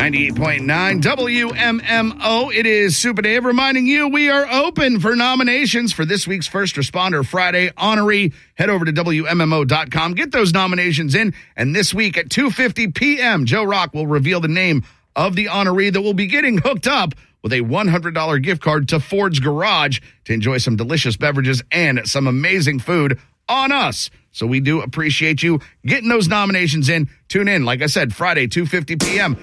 98.9 WMMO. It is Super Dave reminding you we are open for nominations for this week's First Responder Friday honoree. Head over to WMMO.com. Get those nominations in. And this week at 2:50 p.m., Joe Rock will reveal the name of the honoree that will be getting hooked up with a $100 gift card to Ford's Garage to enjoy some delicious beverages and some amazing food on us. So we do appreciate you getting those nominations in. Tune in, like I said, Friday, 2:50 p.m.